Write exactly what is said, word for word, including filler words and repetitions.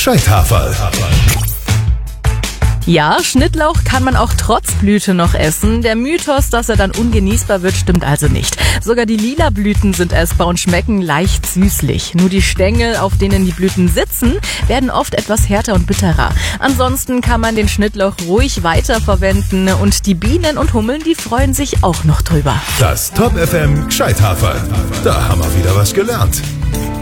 Gescheithaferl. Ja, Schnittlauch kann man auch trotz Blüte noch essen. Der Mythos, dass er dann ungenießbar wird, stimmt also nicht. Sogar die lila Blüten sind essbar und schmecken leicht süßlich. Nur die Stängel, auf denen die Blüten sitzen, werden oft etwas härter und bitterer. Ansonsten kann man den Schnittlauch ruhig weiterverwenden und die Bienen und Hummeln, die freuen sich auch noch drüber. Das Top F M Gescheithaferl. Da haben wir wieder was gelernt.